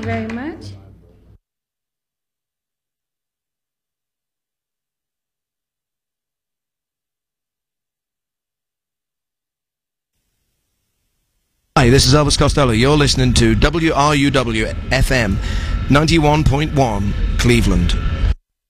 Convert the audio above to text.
you very much. Hi, this is Elvis Costello. You're listening to WRUW FM 91.1 Cleveland.